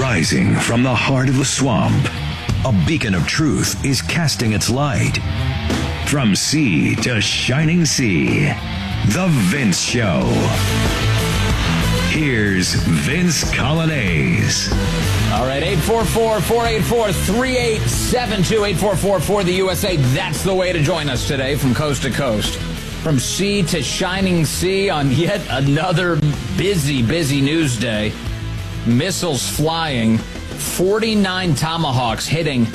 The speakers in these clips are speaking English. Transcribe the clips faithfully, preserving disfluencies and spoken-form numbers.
Rising from the heart of the swamp, a beacon of truth is casting its light. From sea to shining sea, The Vince Show. Here's Vince Coglianese. All right, eight four four, four eight four, three eight seven two, eight four four for the U S A. That's the way to join us today from coast to coast. From sea to shining sea on yet another busy, busy news day. Missiles flying, forty-nine Tomahawks hitting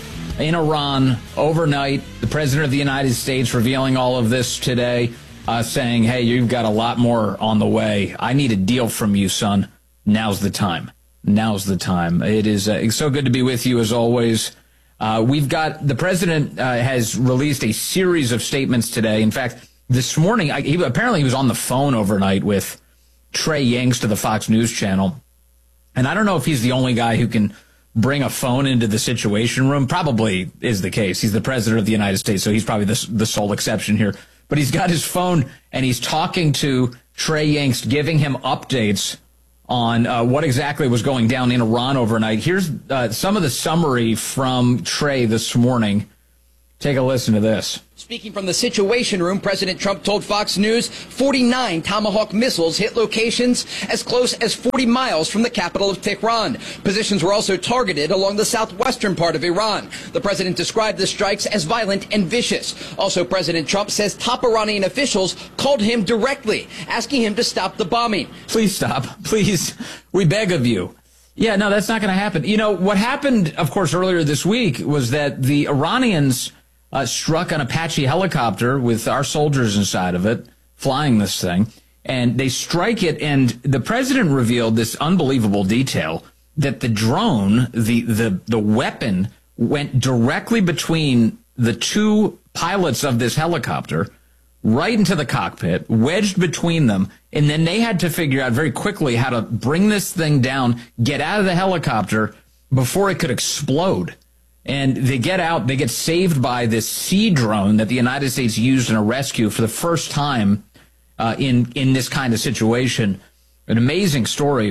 in Iran overnight. The President of the United States revealing all of this today, uh, saying, hey, you've got a lot more on the way. I need a deal from you, son. Now's the time. Now's the time. It is uh, it's so good to be with you as always. Uh, we've got the president uh, has released a series of statements today. In fact, this morning, I, he, apparently he was on the phone overnight with Trey Yingst of the Fox News Channel. And I don't know if he's the only guy who can bring a phone into the Situation Room. Probably is the case. He's the president of the United States, so he's probably the, the sole exception here. But he's got his phone, and he's talking to Trey Yingst, giving him updates on uh, what exactly was going down in Iran overnight. Here's uh, some of the summary from Trey this morning. Take a listen to this. Speaking from the Situation Room, President Trump told Fox News forty-nine Tomahawk missiles hit locations as close as forty miles from the capital of Tehran. Positions were also targeted along the southwestern part of Iran. The president described the strikes as violent and vicious. Also, President Trump says top Iranian officials called him directly, asking him to stop the bombing. Please stop. Please. We beg of you. Yeah, no, that's not going to happen. You know, what happened, of course, earlier this week was that the Iranians Uh, struck an Apache helicopter with our soldiers inside of it, flying this thing, and they strike it, and the president revealed this unbelievable detail that the drone, the, the, the weapon, went directly between the two pilots of this helicopter, right into the cockpit, wedged between them, and then they had to figure out very quickly how to bring this thing down, get out of the helicopter before it could explode. And they get out, they get saved by this sea drone that the United States used in a rescue for the first time uh, in, in this kind of situation. An amazing story.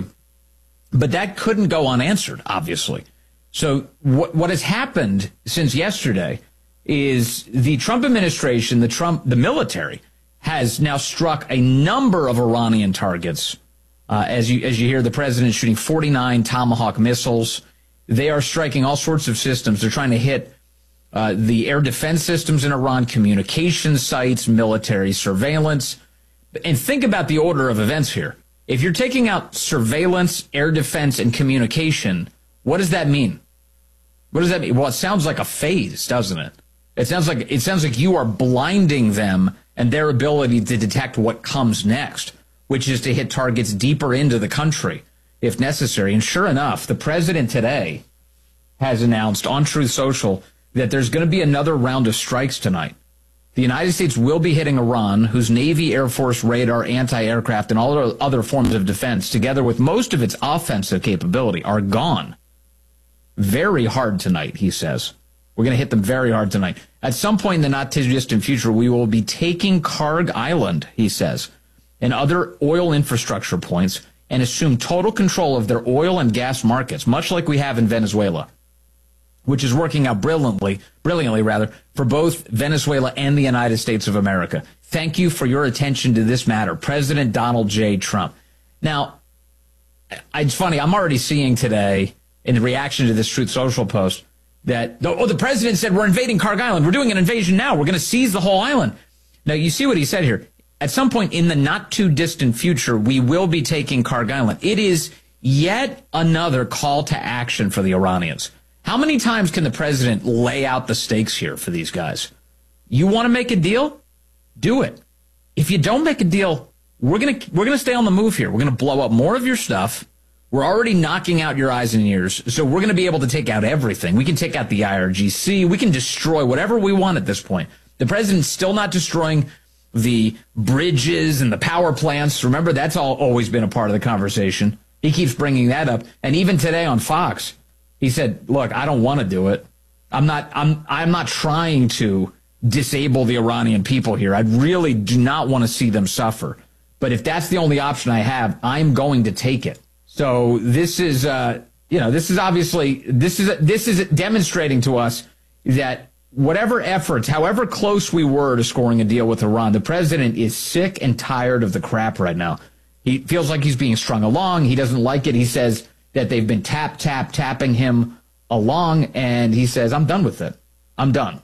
But that couldn't go unanswered, obviously. So what, what has happened since yesterday is the Trump administration, the Trump, the military, has now struck a number of Iranian targets. Uh, as you, as you hear, the president shooting forty-nine Tomahawk missiles. They are striking all sorts of systems. They're trying to hit uh, the air defense systems in Iran, communication sites, military surveillance. And think about the order of events here. If you're taking out surveillance, air defense, and communication, what does that mean? What does that mean? Well, it sounds like a phase, doesn't it? It sounds like it sounds like you are blinding them and their ability to detect what comes next, which is to hit targets deeper into the country, if necessary. And sure enough, the president today has announced on Truth Social that there's going to be another round of strikes tonight. The United States will be hitting Iran, whose Navy, Air Force, radar, anti-aircraft, and all other forms of defense, together with most of its offensive capability, are gone. Very hard tonight, he says. We're going to hit them very hard tonight. At some point in the not-too-distant future, we will be taking Karg Island, he says, and other oil infrastructure points, and assume total control of their oil and gas markets, much like we have in Venezuela, which is working out brilliantly, brilliantly rather, for both Venezuela and the United States of America. Thank you for your attention to this matter, President Donald J. Trump. Now, it's funny, I'm already seeing today, in reaction to this Truth Social post, that, oh, the president said we're invading Karg Island. We're doing an invasion now. We're going to seize the whole island. Now, you see what he said here. At some point in the not-too-distant future, we will be taking Karg Island. It is yet another call to action for the Iranians. How many times can the president lay out the stakes here for these guys? You want to make a deal? Do it. If you don't make a deal, we're going to we're going to stay on the move here. We're going to blow up more of your stuff. We're already knocking out your eyes and ears, so we're going to be able to take out everything. We can take out the I R G C. We can destroy whatever we want at this point. The president's still not destroying the bridges and the power plants. Remember, that's all always been a part of the conversation. He keeps bringing that up. And even today on Fox, he said, look, I don't want to do it. I'm not, I'm, I'm not trying to disable the Iranian people here. I really do not want to see them suffer. But if that's the only option I have, I'm going to take it. So this is, uh, you know, this is obviously, this is, this is demonstrating to us that whatever efforts, however close we were to scoring a deal with Iran, the president is sick and tired of the crap right now. He feels like he's being strung along. He doesn't like it. He says that they've been tap, tap, tapping him along, and he says, I'm done with it. I'm done.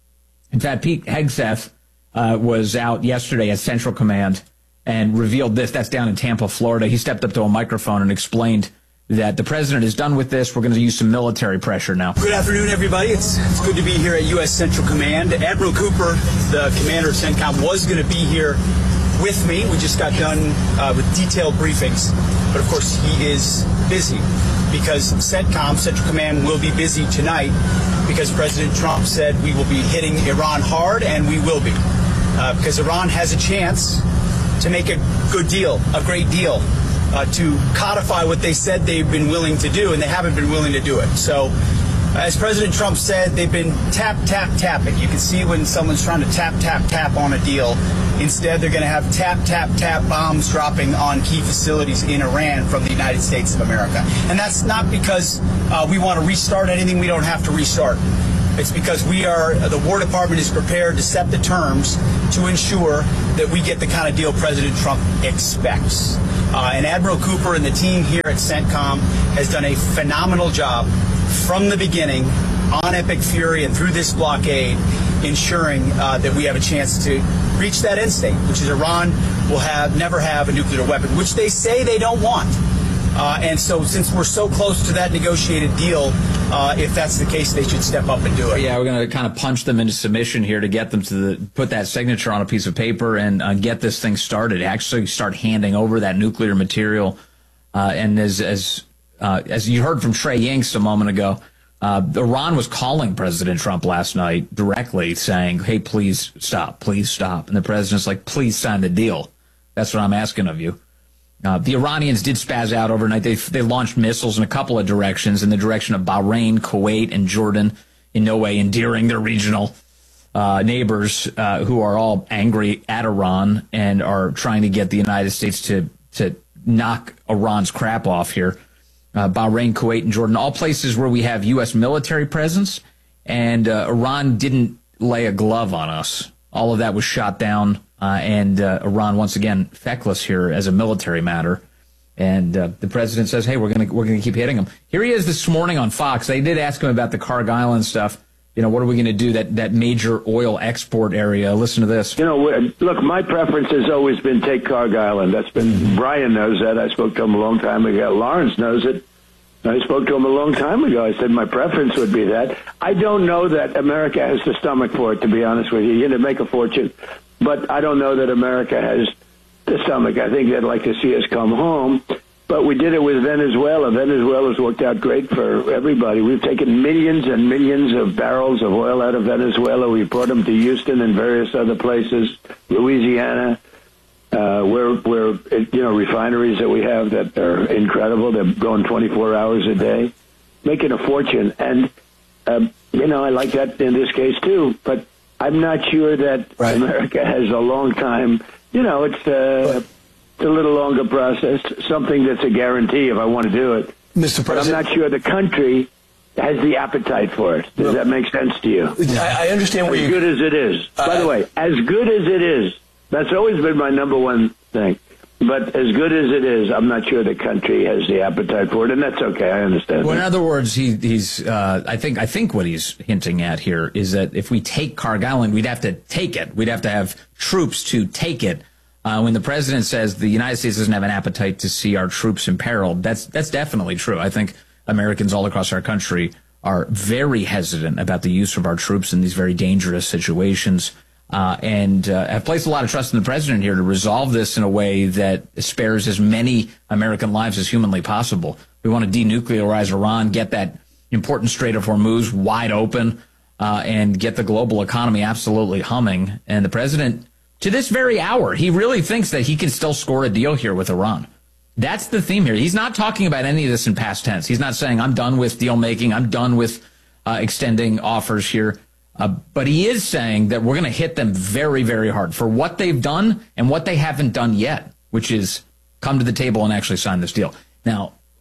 In fact, Pete Hegseth uh, was out yesterday at Central Command and revealed this. That's down in Tampa, Florida. He stepped up to a microphone and explained that the president is done with this. We're going to use some military pressure now. Good afternoon, everybody. It's, it's good to be here at U S Central Command. Admiral Cooper, the commander of CENTCOM, was going to be here with me. We just got done uh, with detailed briefings. But, of course, he is busy because CENTCOM, Central Command, will be busy tonight because President Trump said we will be hitting Iran hard, and we will be. Uh, because Iran has a chance to make a good deal, a great deal. Uh, to codify what they said they've been willing to do, and they haven't been willing to do it. So, as President Trump said, they've been tap, tap, tapping. You can see when someone's trying to tap, tap, tap on a deal. Instead, they're going to have tap, tap, tap bombs dropping on key facilities in Iran from the United States of America. And that's not because uh, we want to restart anything we don't have to restart. It's because we are, the War Department is prepared to set the terms to ensure that we get the kind of deal President Trump expects. Uh, and Admiral Cooper and the team here at CENTCOM has done a phenomenal job from the beginning on Epic Fury and through this blockade, ensuring uh, that we have a chance to reach that end state, which is Iran will have never have a nuclear weapon, which they say they don't want. Uh, and so since we're so close to that negotiated deal, uh, if that's the case, they should step up and do it. Yeah, we're going to kind of punch them into submission here to get them to the, put that signature on a piece of paper and uh, get this thing started, actually start handing over that nuclear material. Uh, and as as uh, as you heard from Trey Yingst a moment ago, uh, Iran was calling President Trump last night directly saying, hey, please stop, please stop. And the president's like, please sign the deal. That's what I'm asking of you. Uh, the Iranians did spaz out overnight. They they launched missiles in a couple of directions, in the direction of Bahrain, Kuwait, and Jordan, in no way endearing their regional uh, neighbors uh, who are all angry at Iran and are trying to get the United States to, to knock Iran's crap off here. Uh, Bahrain, Kuwait, and Jordan, all places where we have U S military presence, and uh, Iran didn't lay a glove on us. All of that was shot down. Uh, and uh, Iran once again feckless here as a military matter, and uh, the president says, "Hey, we're gonna we're gonna keep hitting them." Here he is this morning on Fox. They did ask him about the Kharg Island stuff. You know, what are we going to do? That that major oil export area. Listen to this. You know, look, my preference has always been take Kharg Island. That's been Brian knows that. I spoke to him a long time ago. Lawrence knows it. I spoke to him a long time ago. I said my preference would be that. I don't know that America has the stomach for it, to be honest with you. You're going to make a fortune. But I don't know that America has the stomach. I think they'd like to see us come home. But we did it with Venezuela. Venezuela's worked out great for everybody. We've taken millions and millions of barrels of oil out of Venezuela. We brought them to Houston and various other places, Louisiana, uh, where, where, you know, refineries that we have that are incredible. They're going twenty-four hours a day, making a fortune. And, um, you know, I like that in this case, too. But I'm not sure that right. America has a long time. You know, it's, uh, it's a little longer process, something that's a guarantee if I want to do it. Mister President, but I'm not sure the country has the appetite for it. Does no. that make sense to you? I, I understand what as you... good as it is. Uh, By the way, as good as it is, that's always been my number one thing. But as good as it is, I'm not sure the country has the appetite for it, and that's okay. I understand. Well, that. in other words, he, he's. Uh, I think. I think what he's hinting at here is that if we take Kharg Island, we'd have to take it. We'd have to have troops to take it. Uh, when the president says the United States doesn't have an appetite to see our troops imperiled, that's that's definitely true. I think Americans all across our country are very hesitant about the use of our troops in these very dangerous situations. Uh, and uh, have placed a lot of trust in the president here to resolve this in a way that spares as many American lives as humanly possible. We want to denuclearize Iran, get that important Strait of Hormuz wide open, uh, and get the global economy absolutely humming. And the president, to this very hour, he really thinks that he can still score a deal here with Iran. That's the theme here. He's not talking about any of this in past tense. He's not saying, I'm done with deal making, I'm done with uh, extending offers here. Uh, but he is saying that we're going to hit them very, very hard for what they've done and what they haven't done yet, which is come to the table and actually sign this deal. Now,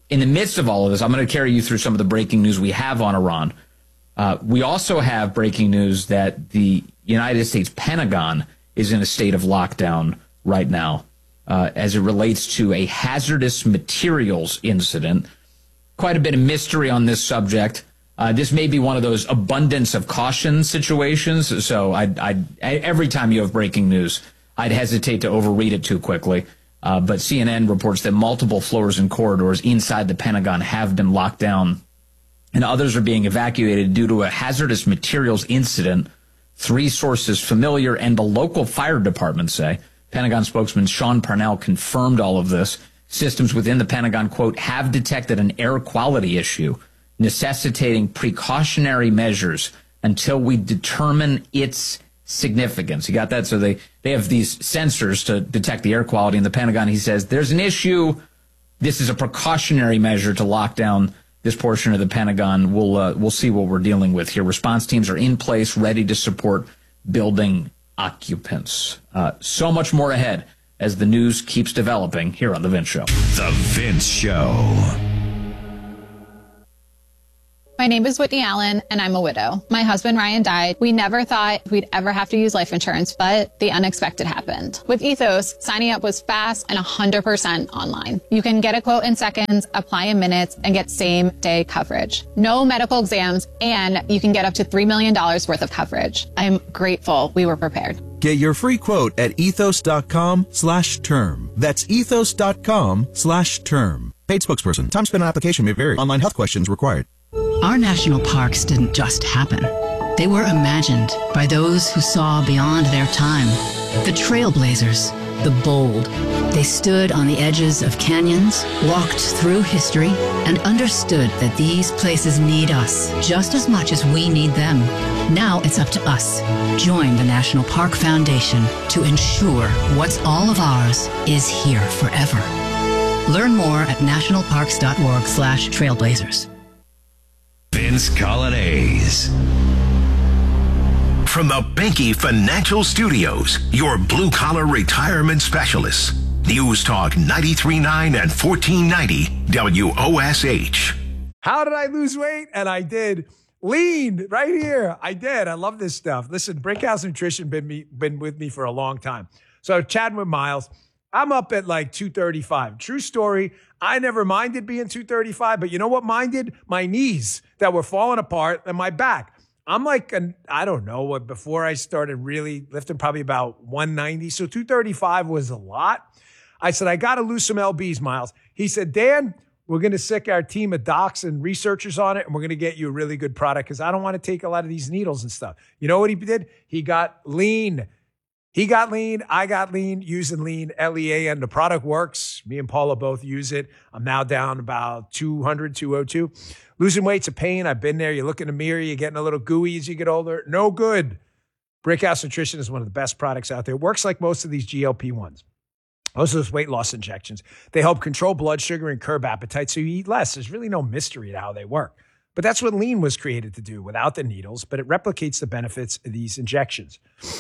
in the midst of all of this, I'm going to carry you through some of the breaking news we have on Iran. Uh, we also have breaking news that the United States Pentagon is in a state of lockdown right now uh, as it relates to a hazardous materials incident. Quite a bit of mystery on this subject. Uh, this may be one of those abundance of caution situations. So I, I, every time you have breaking news, I'd hesitate to overread it too quickly. Uh, but C N N reports that multiple floors and corridors inside the Pentagon have been locked down, and others are being evacuated due to a hazardous materials incident. Three sources familiar and the local fire department say. Pentagon spokesman Sean Parnell confirmed all of this. Systems within the Pentagon, quote, have detected an air quality issue necessitating precautionary measures until we determine its significance. You got that? So they, they have these sensors to detect the air quality in the Pentagon. He says there's an issue. This is a precautionary measure to lock down this portion of the Pentagon. We'll uh, we'll see what we're dealing with here. Response teams are in place, ready to support building occupants. Uh, so much more ahead as the news keeps developing here on The Vince Show. The Vince Show. My name is Whitney Allen, and I'm a widow. My husband, Ryan, died. We never thought we'd ever have to use life insurance, but the unexpected happened. With Ethos, signing up was fast and one hundred percent online. You can get a quote in seconds, apply in minutes, and get same-day coverage. No medical exams, and you can get up to three million dollars worth of coverage. I'm grateful we were prepared. Get your free quote at ethos.com slash term. That's ethos.com slash term. Paid spokesperson. Time spent on application may vary. Online health questions required. Our national parks didn't just happen. They were imagined by those who saw beyond their time. The trailblazers, the bold. They stood on the edges of canyons, walked through history, and understood that these places need us just as much as we need them. Now it's up to us. Join the National Park Foundation to ensure what's all of ours is here forever. Learn more at nationalparks.org slash trailblazers. Vince Colonnese. From the Benke Financial Studios, your blue-collar retirement specialists. News Talk ninety-three point nine and fourteen ninety W O S H. How did I lose weight? And I did. Lean right here. I did. I love this stuff. Listen, Brickhouse Nutrition been me been with me for a long time. So chatting with Miles, I'm up at like two thirty-five. True story. I never minded being two thirty-five, but you know what minded? My knees that were falling apart and my back. I'm like, an, I don't know, before I started really lifting, probably about one ninety. So two thirty-five was a lot. I said, I got to lose some L Bs, Miles. He said, Dan, we're going to sick our team of docs and researchers on it, and we're going to get you a really good product because I don't want to take a lot of these needles and stuff. You know what he did? He got lean. He got lean. I got lean using lean, L E A, and the product works. Me and Paula both use it. I'm now down about two hundred, two oh two. Losing weight's a pain. I've been there. You look in the mirror, you're getting a little gooey as you get older. No good. Brickhouse Nutrition is one of the best products out there. It works like most of these G L P ones. Most of those weight loss injections. They help control blood sugar and curb appetite so you eat less. There's really no mystery to how they work. But that's what lean was created to do without the needles, but it replicates the benefits of these injections.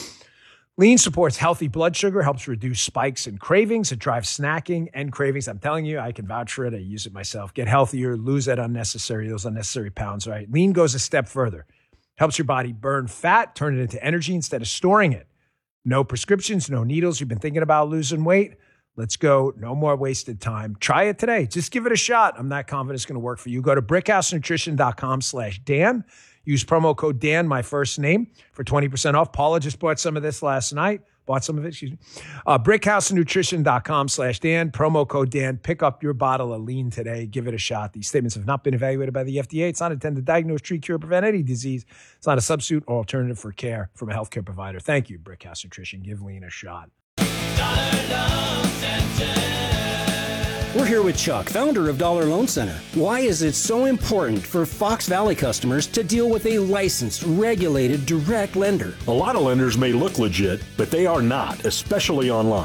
Lean supports healthy blood sugar, helps reduce spikes and cravings. It drives snacking and cravings. I'm telling you, I can vouch for it. I use it myself. Get healthier, lose that unnecessary, those unnecessary pounds, right? Lean goes a step further. Helps your body burn fat, turn it into energy instead of storing it. No prescriptions, no needles. You've been thinking about losing weight? Let's go. No more wasted time. Try it today. Just give it a shot. I'm not confident it's going to work for you. Go to brickhousenutrition.com slash Dan. Use promo code Dan, my first name, for twenty percent off. Paula just bought some of this last night. Bought some of it, excuse me. Uh, brickhousenutrition.com slash Dan. Promo code Dan. Pick up your bottle of lean today. Give it a shot. These statements have not been evaluated by the F D A. It's not intended to diagnose, treat, cure, prevent any disease. It's not a substitute or alternative for care from a healthcare provider. Thank you, Brickhouse Nutrition. Give lean a shot. We're here with Chuck, founder of Dollar Loan Center. Why is it so important for Fox Valley customers to deal with a licensed, regulated, direct lender? A lot of lenders may look legit, but they are not, especially online.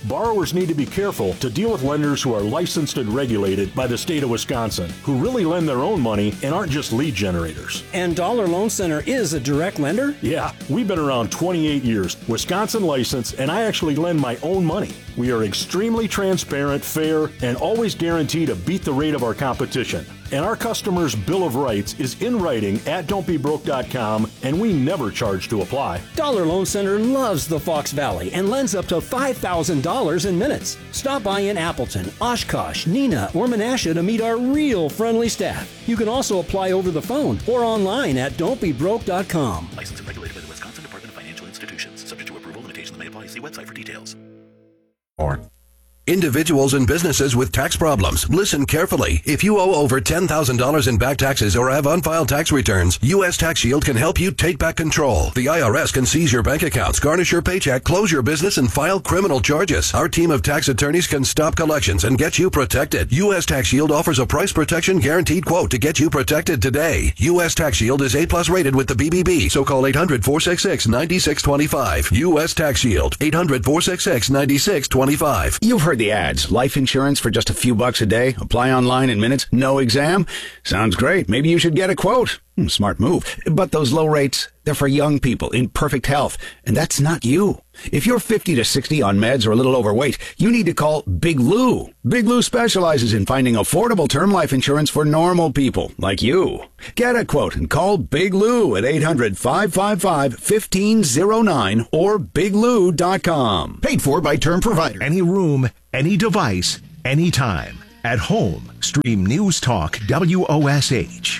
borrowers need to be careful to deal with lenders who are licensed and regulated by the state of Wisconsin, who really lend their own money and aren't just lead generators. And Dollar Loan Center is a direct lender? Yeah, we've been around twenty-eight years, Wisconsin license, and I actually lend my own money. We are extremely transparent, fair, and always guarantee to beat the rate of our competition. And our customers' Bill of Rights is in writing at don't be broke dot com, and we never charge to apply. Dollar Loan Center loves the Fox Valley and lends up to five thousand dollars in minutes. Stop by in Appleton, Oshkosh, Neenah, or Menasha to meet our real friendly staff. You can also apply over the phone or online at don't be broke dot com. Licensed and regulated by the Wisconsin Department of Financial Institutions. Subject to approval, limitations may apply. See website for details. Or individuals and businesses with tax problems. Listen carefully. If you owe over ten thousand dollars in back taxes or have unfiled tax returns, U S Tax Shield can help you take back control. The I R S can seize your bank accounts, garnish your paycheck, close your business, and file criminal charges. Our team of tax attorneys can stop collections and get you protected. U S Tax Shield offers a price protection guaranteed quote to get you protected today. U S Tax Shield is A plus rated with the B B B, so call eight hundred, four six six, nine six two five. U S Tax Shield, eight hundred, four six six, nine six two five. You've heard the ads. Life insurance for just a few bucks a day. Apply online in minutes. No exam. Sounds great. Maybe you should get a quote. Hmm, smart move. But those low rates, they're for young people in perfect health. And that's not you. If you're fifty to sixty on meds or a little overweight, you need to call Big Lou. Big Lou specializes in finding affordable term life insurance for normal people like you. Get a quote and call Big Lou at eight hundred, five five five, one five zero nine or big lou dot com. Paid for by Term Provider. Any room, any device, anytime. At home, stream News Talk W O S H.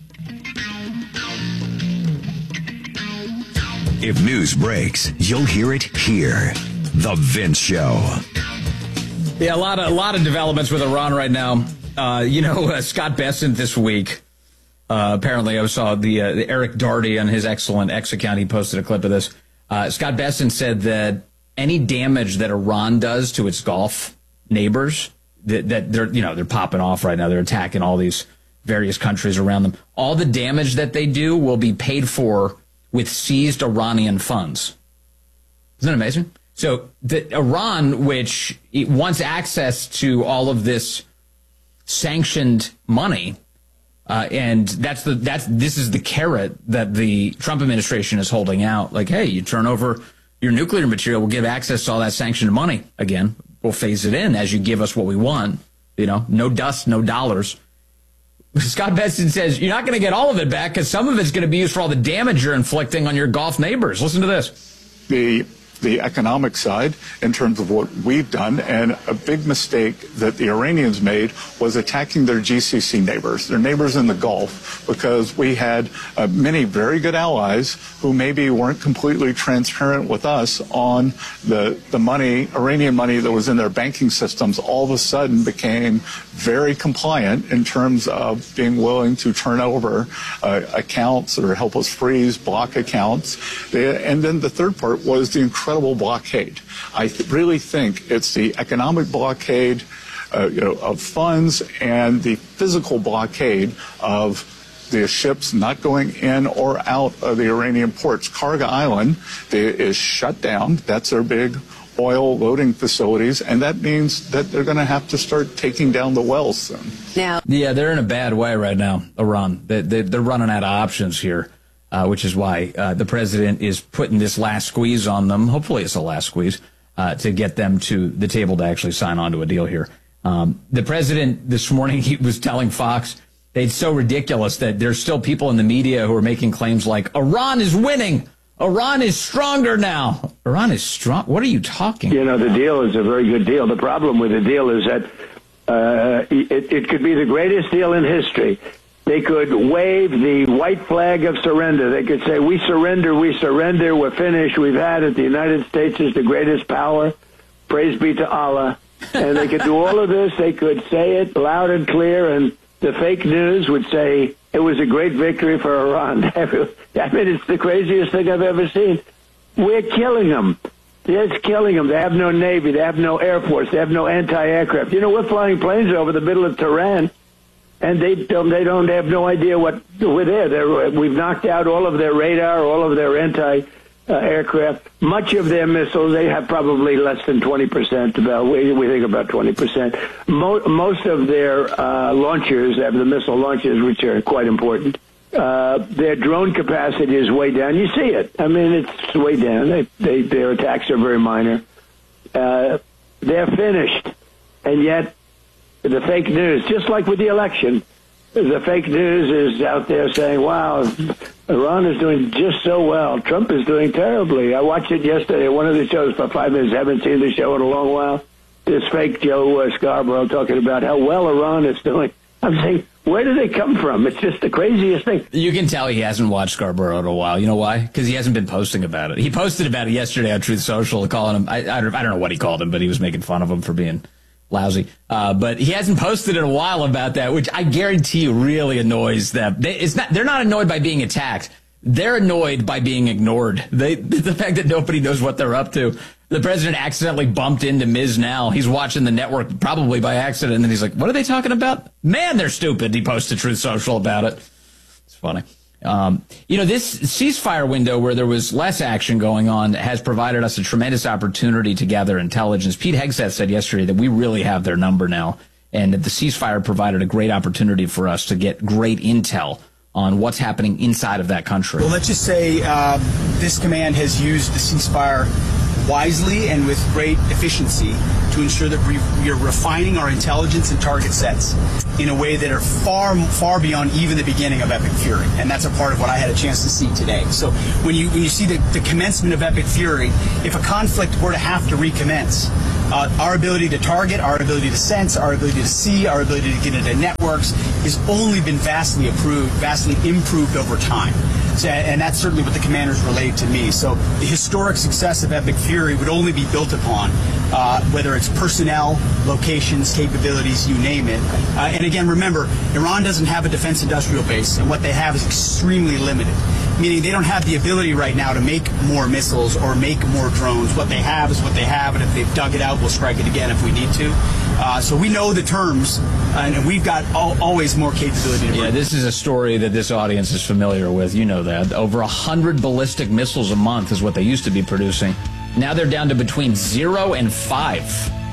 If news breaks, you'll hear it here. The Vince Show. Yeah, a lot of a lot of developments with Iran right now. Uh, you know, uh, Scott Bessent this week. Uh, apparently, I saw the, uh, the Eric Darty on his excellent X account. He posted a clip of this. Uh, Scott Bessent said that any damage that Iran does to its Gulf neighbors, that, that they're you know they're popping off right now. They're attacking all these various countries around them. All the damage that they do will be paid for with seized Iranian funds. Isn't that amazing? So the Iran, which wants access to all of this sanctioned money, uh, and that's the that's this is the carrot that the Trump administration is holding out. Like, hey, you turn over your nuclear material, we'll give access to all that sanctioned money again. We'll phase it in as you give us what we want. You know, no dust, no dollars. Scott Bessent says you're not going to get all of it back because some of it's going to be used for all the damage you're inflicting on your Gulf neighbors. Listen to this. The the economic side in terms of what we've done, and a big mistake that the Iranians made was attacking their G C C neighbors, their neighbors in the Gulf, because we had uh, many very good allies who maybe weren't completely transparent with us on the the money, Iranian money that was in their banking systems, all of a sudden became very compliant in terms of being willing to turn over uh, accounts or help us freeze, block accounts. They, and then the third part was the incredible Incredible blockade. I th- really think it's the economic blockade uh, you know, of funds and the physical blockade of the ships not going in or out of the Iranian ports. Karga Island they, is shut down. That's their big oil loading facilities, and that means that they're going to have to start taking down the wells soon. Now, yeah, they're in a bad way right now, Iran. They, they, they're running out of options here. Uh, which is why uh, the president is putting this last squeeze on them. Hopefully it's a last squeeze uh, to get them to the table to actually sign on to a deal here. Um, the president this morning, he was telling Fox that it's so ridiculous that there's still people in the media who are making claims like Iran is winning. Iran is stronger now. Iran is strong. What are you talking You know, about? the deal is a very good deal. The problem with the deal is that uh, it, it could be the greatest deal in history. They could wave the white flag of surrender. They could say, we surrender, we surrender, we're finished, we've had it. The United States is the greatest power. Praise be to Allah. And they could do all of this. They could say it loud and clear, and the fake news would say it was a great victory for Iran. I mean, it's the craziest thing I've ever seen. We're killing them. They're just killing them. They have no Navy. They have no Air Force. They have no anti-aircraft. You know, we're flying planes over the middle of Tehran. And they don't, they don't have no idea what we're there. They're, we've knocked out all of their radar, all of their anti uh, aircraft. Much of their missiles, they have probably less than twenty percent, about, we, we think about twenty percent. Mo- most of their uh, launchers, they have the missile launchers, which are quite important. Uh, their drone capacity is way down. You see it. I mean, it's way down. They, they, their attacks are very minor. Uh, they're finished. And yet, the fake news, just like with the election, the fake news is out there saying, wow, Iran is doing just so well. Trump is doing terribly. I watched it yesterday, one of the shows for five minutes. Haven't seen the show in a long while. This fake Joe uh, Scarborough talking about how well Iran is doing. I'm saying, where do they come from? It's just the craziest thing. You can tell he hasn't watched Scarborough in a while. You know why? Because he hasn't been posting about it. He posted about it yesterday on Truth Social, calling him, I, I, don't, I don't know what he called him, but he was making fun of him for being lousy. Uh, but he hasn't posted in a while about that, which I guarantee you really annoys them. They, it's not, they're not annoyed by being attacked. They're annoyed by being ignored. They, the fact that nobody knows what they're up to. The president accidentally bumped into Miz Now. He's watching the network probably by accident, and then he's like, what are they talking about? Man, they're stupid. He posted Truth Social about it. It's funny. Um, you know, this ceasefire window where there was less action going on has provided us a tremendous opportunity to gather intelligence. Pete Hegseth said yesterday that we really have their number now, and that the ceasefire provided a great opportunity for us to get great intel on what's happening inside of that country. Well, let's just say uh, this command has used the ceasefire wisely and with great efficiency to ensure that we, we are refining our intelligence and target sets in a way that are far, far beyond even the beginning of Epic Fury. And that's a part of what I had a chance to see today. So when you when you see the, the commencement of Epic Fury, if a conflict were to have to recommence, uh, our ability to target, our ability to sense, our ability to see, our ability to get into networks has only been vastly improved, vastly improved over time. So, and that's certainly what the commanders relayed to me. So the historic success of Epic Fury would only be built upon, uh, whether it's personnel, locations, capabilities, you name it. Uh, and again, remember, Iran doesn't have a defense industrial base, and what they have is extremely limited, meaning they don't have the ability right now to make more missiles or make more drones. What they have is what they have, and if they've dug it out, we'll strike it again if we need to. Uh, so we know the terms, uh, and we've got al- always more capability to bring. Yeah, this is a story that this audience is familiar with. You know that. Over one hundred ballistic missiles a month is what they used to be producing. Now they're down to between zero and five.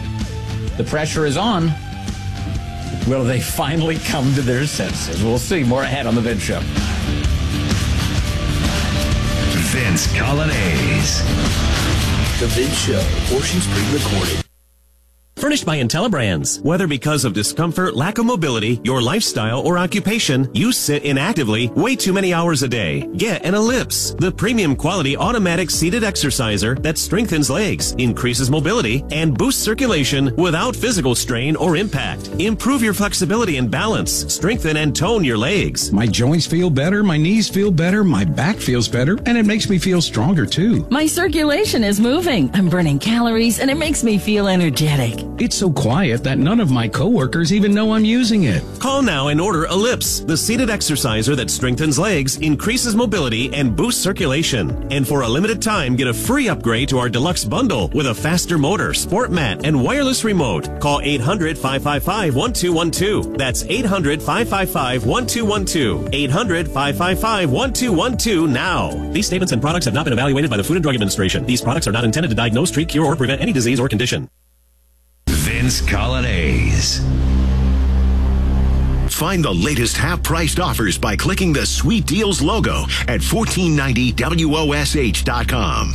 The pressure is on. Will they finally come to their senses? We'll see. More ahead on The Vince Show. Vince Coglianese. The Vince Show, portions pre-recorded. Furnished by IntelliBrands. Whether because of discomfort, lack of mobility, your lifestyle, or occupation, you sit inactively way too many hours a day. Get an Ellipse, the premium quality automatic seated exerciser that strengthens legs, increases mobility, and boosts circulation without physical strain or impact. Improve your flexibility and balance. Strengthen and tone your legs. My joints feel better, my knees feel better, my back feels better, and it makes me feel stronger too. My circulation is moving. I'm burning calories, and it makes me feel energetic. It's so quiet that none of my coworkers even know I'm using it. Call now and order Ellipse, the seated exerciser that strengthens legs, increases mobility, and boosts circulation. And for a limited time, get a free upgrade to our deluxe bundle with a faster motor, sport mat, and wireless remote. Call eight hundred, five five five, one two one two. That's eight hundred, five five five, one two one two. eight hundred, five five five, one two one two now. These statements and products have not been evaluated by the Food and Drug Administration. These products are not intended to diagnose, treat, cure, or prevent any disease or condition. Vince Coglianese. Find the latest half-priced offers by clicking the Sweet Deals logo at fourteen ninety W O S H dot com.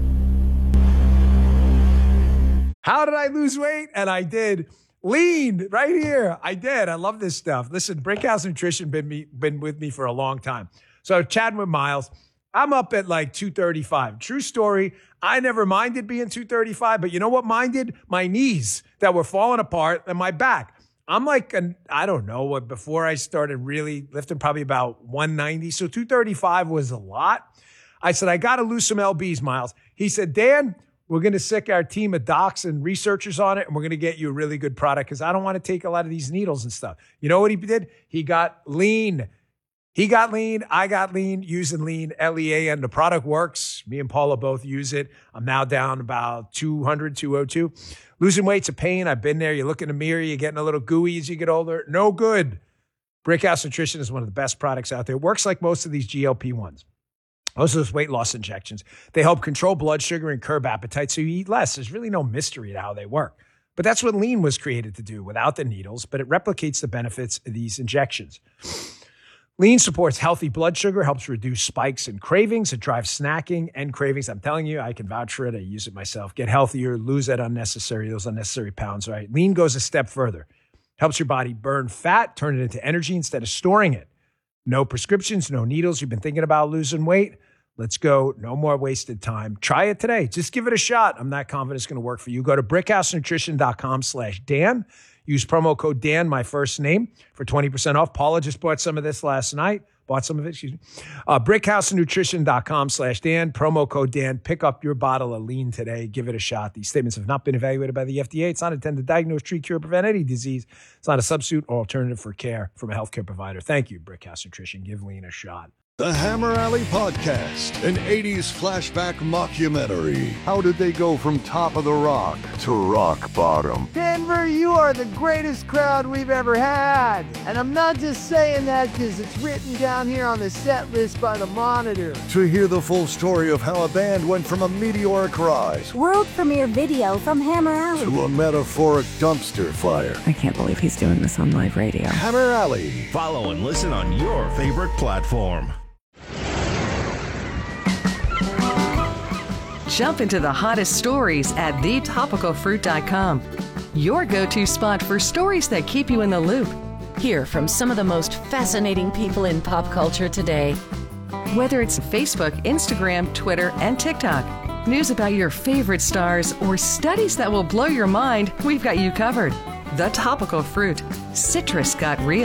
How did I lose weight? And I did. Lean right here. I did. I love this stuff. Listen, Brinkhouse Nutrition been me, been with me for a long time. So chatting with Miles, I'm up at like two thirty-five. True story. I never minded being two thirty-five, but you know what minded? My knees that were falling apart and my back. I'm like, an, I don't know, what before I started really lifting, probably about one ninety. So two thirty-five was a lot. I said, I got to lose some L Bs, Miles. He said, Dan, we're going to sick our team of docs and researchers on it, and we're going to get you a really good product because I don't want to take a lot of these needles and stuff. You know what he did? He got lean. He got lean. I got lean using lean, L E A, and the product works. Me and Paula both use it. I'm now down about two hundred, two oh two. Losing weight's a pain. I've been there. You look in the mirror, you're getting a little gooey as you get older. No good. Brinkhouse Nutrition is one of the best products out there. It works like most of these G L P ones. Those are those weight loss injections. They help control blood sugar and curb appetite so you eat less. There's really no mystery to how they work. But that's what Lean was created to do without the needles, but it replicates the benefits of these injections. Lean supports healthy blood sugar, helps reduce spikes and cravings. It drives snacking and cravings. I'm telling you, I can vouch for it. I use it myself. Get healthier, lose that unnecessary, those unnecessary pounds, right? Lean goes a step further. Helps your body burn fat, turn it into energy instead of storing it. No prescriptions, no needles. You've been thinking about losing weight? Let's go. No more wasted time. Try it today. Just give it a shot. I'm not confident it's going to work for you. Go to brickhousenutrition.com slash Dan. Use promo code Dan, my first name, for twenty percent off. Paula just bought some of this last night. Bought some of it, excuse me. Uh, brickhousenutrition.com slash Dan. Promo code Dan. Pick up your bottle of Lean today. Give it a shot. These statements have not been evaluated by the F D A. It's not intended to diagnose, treat, cure, prevent any disease. It's not a substitute or alternative for care from a healthcare provider. Thank you, Brickhouse Nutrition. Give Lean a shot. The Hammer Alley Podcast, an eighties flashback mockumentary. How did they go from top of the rock to rock bottom? Denver, you are the greatest crowd we've ever had. And I'm not just saying that because it's written down here on the set list by the Monitor. To hear the full story of how a band went from a meteoric rise, world premiere video from Hammer Alley, to a metaphoric dumpster fire. I can't believe he's doing this on live radio. Hammer Alley. Follow and listen on your favorite platform. Jump into the hottest stories at the topical fruit dot com. Your go-to spot for stories that keep you in the loop. Hear from some of the most fascinating people in pop culture today. Whether it's Facebook, Instagram, Twitter, and TikTok, news about your favorite stars, or studies that will blow your mind, we've got you covered. The Topical Fruit. Citrus got real.